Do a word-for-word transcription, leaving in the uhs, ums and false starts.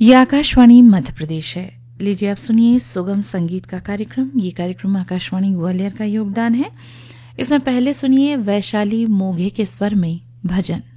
ये आकाशवाणी मध्य प्रदेश है। लीजिए आप सुनिए सुगम संगीत का कार्यक्रम। ये कार्यक्रम आकाशवाणी ग्वालियर का योगदान है। इसमें पहले सुनिए वैशाली मोघे के स्वर में भजन।